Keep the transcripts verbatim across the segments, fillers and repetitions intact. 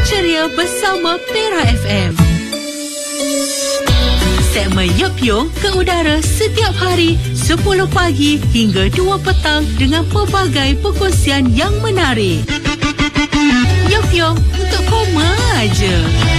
ceria bersama Pera F M. Segmen Yup Yung ke udara setiap hari sepuluh pagi hingga dua petang dengan pelbagai perkongsian yang menarik. Yup Yung untuk koma aja.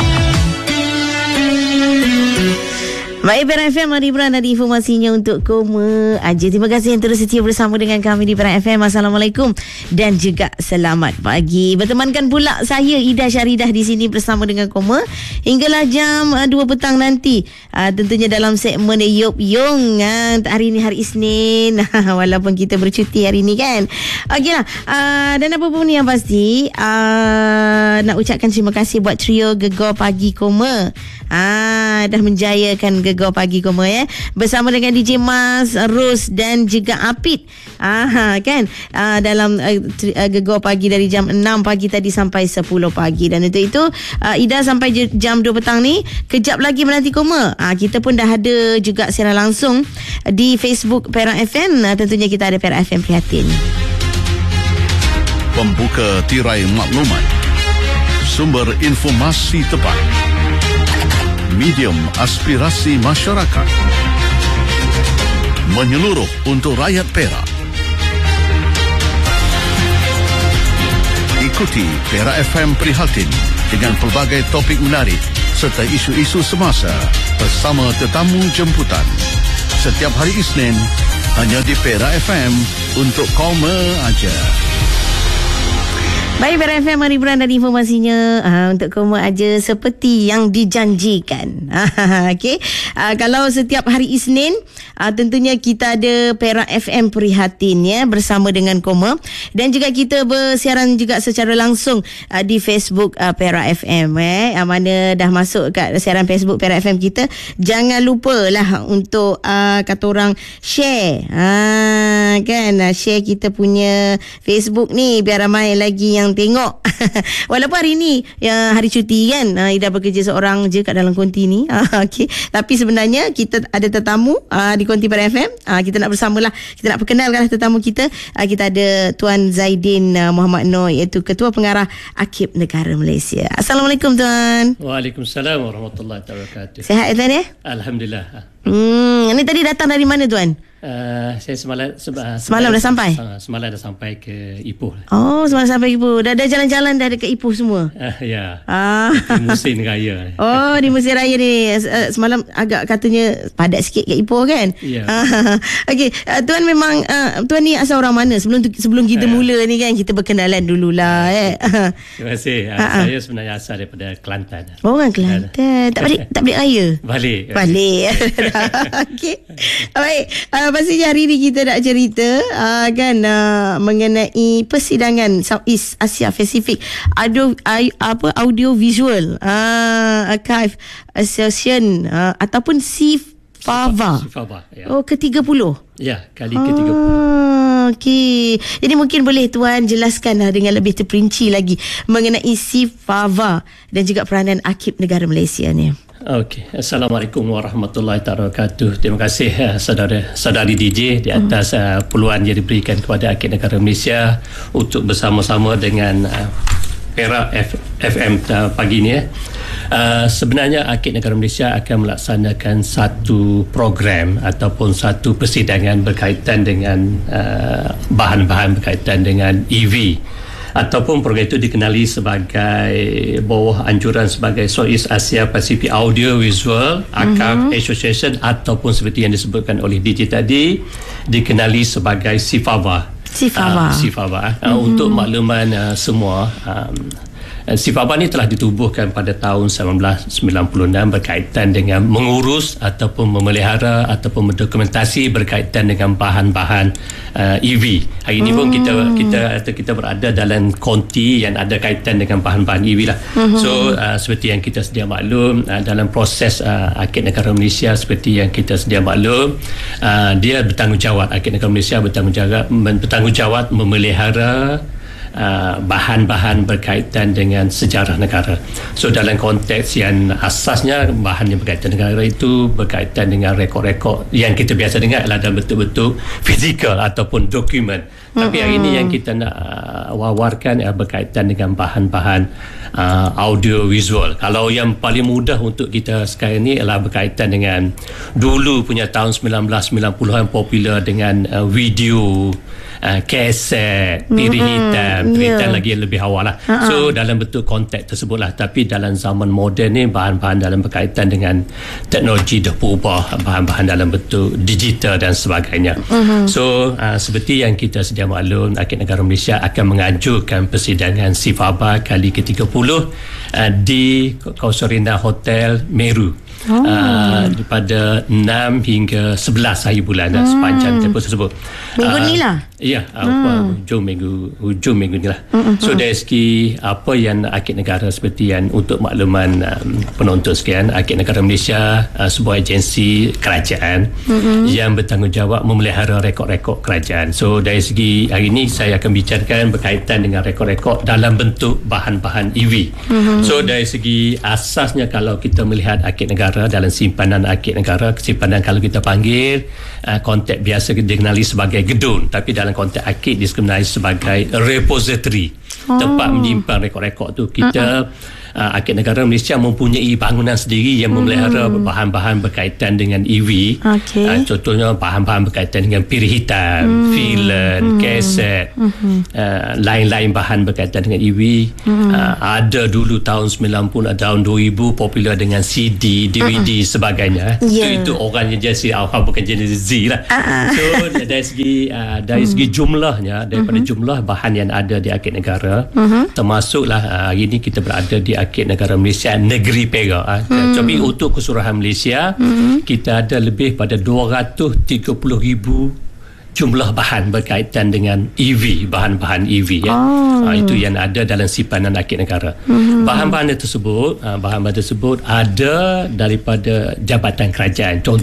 Baik, Pera F M, mari beranda di informasinya untuk koma aja. Terima kasih yang terus setia bersama dengan kami di Pera F M. Assalamualaikum dan juga selamat pagi. Bertemankan pula saya Ida Syaridah di sini bersama dengan koma hinggalah jam uh, dua petang nanti. Uh, tentunya dalam segmen Yup Yung. Uh, hari ini hari Isnin walaupun kita bercuti hari ini kan. Okeylah. Uh, dan apa pun yang pasti uh, nak ucapkan terima kasih buat trio Gegar Pagi Koma. Ah, dah menjayakan Gegar Pagi Koma ya, bersama dengan D J Mas, Ros dan juga Apit. Ah, kan ah, dalam uh, tri, uh, Gegar Pagi dari jam enam pagi tadi sampai sepuluh pagi. Dan untuk itu uh, Ida sampai je, jam dua petang ni kejap lagi menanti koma. Ah, kita pun dah ada juga siaran langsung di Facebook Pera F M. Ah, tentunya kita ada Pera F M Prihatin. Pembuka tirai maklumat, sumber informasi tepat, medium aspirasi masyarakat, menyeluruh untuk rakyat Perak. Ikuti Pera F M Prihatin dengan pelbagai topik menarik serta isu-isu semasa bersama tetamu jemputan. Setiap hari Isnin hanya di Pera F M untuk koma aja. Baik, Pera F M, mari beranda di informasinya uh, untuk koma aja seperti yang dijanjikan. Okey. Uh, kalau setiap hari Isnin uh, tentunya kita ada Pera F M Prihatin ya, bersama dengan koma, dan juga kita bersiaran juga secara langsung uh, di Facebook uh, Pera F M eh. Uh, mana dah masuk kat siaran Facebook Pera F M kita, jangan lupalah untuk uh, kata orang share. Uh, kan uh, share kita punya Facebook ni biar ramai lagi yang tengok. Walaupun hari ni ya, hari cuti kan, uh, Ida bekerja seorang je kat dalam konti ni. uh, okay. Tapi sebenarnya kita ada tetamu uh, di konti Pera F M. uh, Kita nak bersamalah, kita nak perkenalkan tetamu kita. uh, Kita ada Tuan Zaidin uh, Muhammad Noor, iaitu Ketua Pengarah Akib Negara Malaysia. Assalamualaikum Tuan. Waalaikumsalam warahmatullahi wabarakatuh. Sihat Tuan ya? Alhamdulillah. Hmm, ni tadi datang dari mana Tuan? Uh, saya semalam seba, semalam dah sampai. Semalam dah sampai ke Ipoh. Oh, semalam sampai Ipoh. Dah ada jalan-jalan dah dekat Ipoh semua. Uh, ya. Ah. Di musim raya. Oh, di musim raya ni. Semalam agak katanya padat sikit kat Ipoh kan? Ya. Okey, uh, Tuan memang uh, Tuan ni asal orang mana? Sebelum tu, sebelum kita uh, mula ni kan, kita berkenalan dululah eh. Terima kasih. Uh, uh, saya sebenarnya asal daripada Kelantan. Oh, orang Kelantan. Tak balik tak balik raya? Balik. Balik. Okey. Baik. Uh, pastinya hari ni kita nak cerita uh, kan uh, mengenai persidangan Southeast Asia Pacific audio I, apa audio visual uh, archive association uh, ataupun C I F A V A. C I F A V A ya. Oh, ke tiga puluh. Ya, kali ke tiga puluh. Ah, okey. Jadi mungkin boleh Tuan jelaskan uh, dengan lebih terperinci lagi mengenai C I F A V A dan juga peranan Akib Negara Malaysia ni. Okey, Assalamualaikum warahmatullahi wabarakatuh. Terima kasih uh, saudara saudari D J di atas uh, peluang yang diberikan kepada Akib Negara Malaysia untuk bersama-sama dengan uh, Pera F, FM uh, pagi ni. Uh, sebenarnya Akib Negara Malaysia akan melaksanakan satu program ataupun satu persidangan berkaitan dengan uh, bahan-bahan berkaitan dengan E V. Ataupun program itu dikenali sebagai bawah anjuran sebagai Southeast Asia Pacific Audio Visual Archive mm-hmm. Association, ataupun seperti yang disebutkan oleh D J tadi dikenali sebagai C I F A V A. C I F A V A. Uh, C I F A V A. Uh, mm-hmm. Untuk makluman uh, semua, um, C I F A V A ni telah ditubuhkan pada tahun sembilan belas sembilan puluh enam berkaitan dengan mengurus ataupun memelihara ataupun mendokumentasi berkaitan dengan bahan-bahan uh, E V. Hari ini pun kita kita kita berada dalam konti yang ada kaitan dengan bahan-bahan E V lah. Mm-hmm. So uh, seperti yang kita sedia maklum, uh, dalam proses uh, Akib Negara Malaysia seperti yang kita sedia maklum, uh, dia bertanggungjawab, Akib Negara Malaysia bertanggungjawab bertanggungjawab memelihara uh, bahan-bahan berkaitan dengan sejarah negara. So dalam konteks yang asasnya bahan yang berkaitan dengan negara itu berkaitan dengan rekod-rekod yang kita biasa dengar adalah dalam bentuk-bentuk fizikal ataupun dokumen. Tapi hari ini yang kita nak uh, wawarkan uh, berkaitan dengan bahan-bahan uh, audio visual. Kalau yang paling mudah untuk kita sekarang ni adalah berkaitan dengan dulu punya tahun sembilan belas sembilan puluhan popular dengan uh, video, uh, kaset, piring hitam, piring hitam lagi lebih awal lah. Uh-huh. So dalam bentuk konteks tersebut lah. Tapi dalam zaman moden ni bahan-bahan dalam berkaitan dengan teknologi dah berubah, bahan-bahan dalam bentuk digital dan sebagainya. Uh-huh. So uh, seperti yang kita sedia maklum, Akid Negara Malaysia akan mengajukan persidangan Sifaba kali ke tiga puluh uh, di Kawasan Rinda Hotel Meru. Oh. Uh, pada enam hingga sebelas hari bulan hmm. sepanjang tempoh tersebut. Minggu uh, ni lah. Ya, hmm. hujung minggu hujung minggu ni lah. Hmm. So dari segi apa yang Akid Negara, seperti yang untuk makluman um, penonton sekian, Akid Negara Malaysia uh, sebuah agensi kerajaan hmm. yang bertanggungjawab memelihara rekod-rekod kerajaan. So dari segi hari ini saya akan bicarakan berkaitan dengan rekod-rekod dalam bentuk bahan-bahan E V. Hmm. So dari segi asasnya, kalau kita melihat Akid Negara dalam simpanan Akid Negara, simpanan kalau kita panggil uh, konteks biasa dikenali sebagai gedung, tapi dalam konteks akid dikenali sebagai repository, oh. tempat menyimpan rekod-rekod tu. Kita uh-uh. uh, Akid Negara Malaysia mempunyai bangunan sendiri yang memelihara hmm. bahan-bahan berkaitan dengan E V. Okay. Uh, contohnya bahan-bahan berkaitan dengan piring hitam, hmm. filem, hmm. kaset, hmm. uh, lain-lain bahan berkaitan dengan E V. Hmm. Uh, ada dulu tahun sembilan puluh, tahun dua ribu popular dengan C D, D V D, uh-uh. sebagainya. Yeah. Itu, itu orang yang jenis awal, bukan jenis Z lah. Uh-uh. So dari segi uh, dari segi jumlahnya, daripada uh-huh. jumlah bahan yang ada di Akid Negara, uh-huh. termasuklah uh, hari ini kita berada di Akid Negara Malaysia Negeri Perak. Uh. Uh-huh. Tapi untuk keseluruhan Malaysia, uh-huh. kita ada lebih pada dua ratus tiga puluh ribu jumlah bahan berkaitan dengan E V, bahan-bahan E V ya. Oh. Uh, itu yang ada dalam simpanan Akid Negara. Hmm. Bahan-bahan tersebut, uh, bahan-bahan tersebut ada daripada jabatan kerajaan. Contoh